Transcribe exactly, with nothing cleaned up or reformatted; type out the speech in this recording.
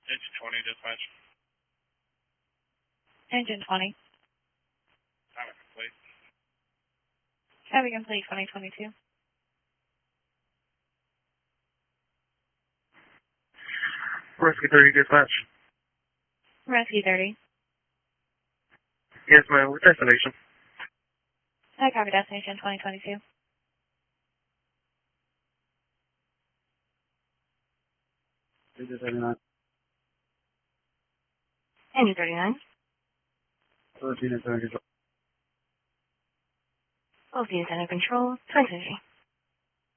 Engine twenty, dispatch. Engine twenty. Traffic complete. Traffic complete, twenty twenty-two. Rescue thirty, dispatch. Rescue thirty. Yes, ma'am. What destination? I copy destination twenty twenty-two. Engine thirty-nine. Engine thirty-nine. fourteen and seventy. Both units under control. twenty twenty-three.